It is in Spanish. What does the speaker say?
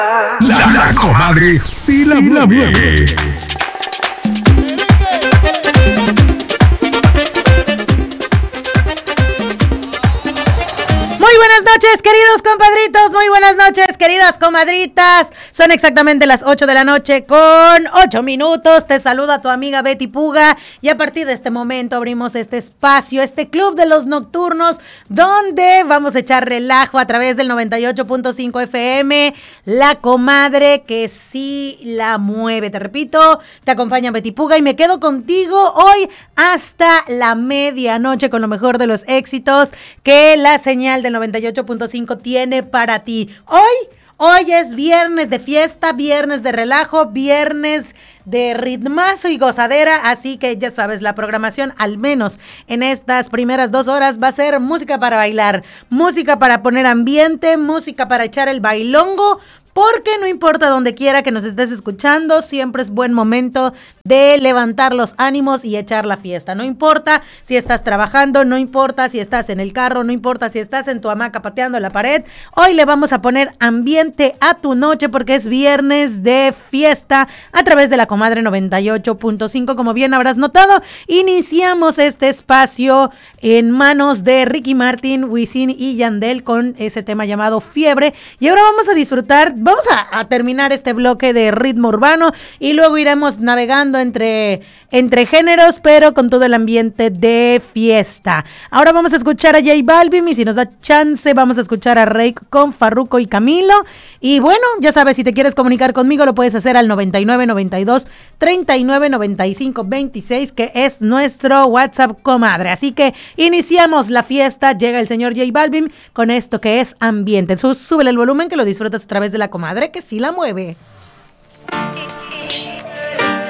La comadre sí la mueve. Muy buenas noches, queridos compadritos, muy buenas noches, queridas comadritas. Son exactamente las 8 de la noche con 8 minutos. Te saluda tu amiga Betty Puga y a partir de este momento abrimos este espacio, este club de los nocturnos, donde vamos a echar relajo a través del 98.5 FM. La comadre que sí la mueve. Te repito, te acompaña Betty Puga y me quedo contigo hoy hasta la medianoche con lo mejor de los éxitos que la señal del 98.5 tiene para ti. Hoy es viernes de fiesta, viernes de relajo, viernes de ritmazo y gozadera, así que ya sabes, la programación al menos en estas primeras 2 horas va a ser música para bailar, música para poner ambiente, música para echar el bailongo, porque no importa donde quiera que nos estés escuchando, siempre es buen momento de levantar los ánimos y echar la fiesta. No importa si estás trabajando, no importa si estás en el carro, no importa si estás en tu hamaca pateando la pared. Hoy le vamos a poner ambiente a tu noche porque es viernes de fiesta a través de la comadre 98.5. Como bien habrás notado, iniciamos este espacio en manos de Ricky Martin, Wisin y Yandel con ese tema llamado Fiebre. Y ahora vamos a disfrutar. Vamos a terminar este bloque de ritmo urbano y luego iremos navegando entre géneros, pero con todo el ambiente de fiesta. Ahora vamos a escuchar a J Balvin y si nos da chance vamos a escuchar a Reik con Farruko y Camilo. Y bueno, ya sabes, si te quieres comunicar conmigo lo puedes hacer al 9992 3995 26, que es nuestro WhatsApp, comadre. Así que iniciamos la fiesta, llega el señor J Balvin con esto que es ambiente. Súbele el volumen que lo disfrutas a través de la comadre que sí la mueve.